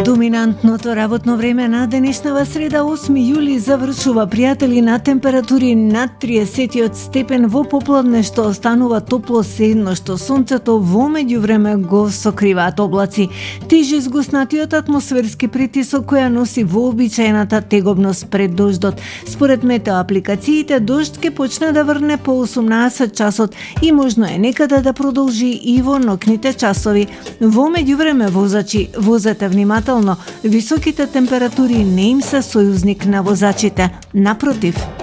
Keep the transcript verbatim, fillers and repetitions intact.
Доминантното работно време на денешнава среда осми јули завршува, пријатели, на температури над триесет степен во попладне, што останува топло седно, што сонцето во меѓувреме го сокриваат облаци. Тежи згуснатиот атмосферски притисок која носи вообичаената тегобност пред дождот. Според метеоапликациите, дожд ќе почне да врне по осумнаесет часот и можно е некада да продолжи и во ноќните часови. Во меѓувреме, возачи, возете внимателно. Високите температури не им се сојузник на возачите. Напротив,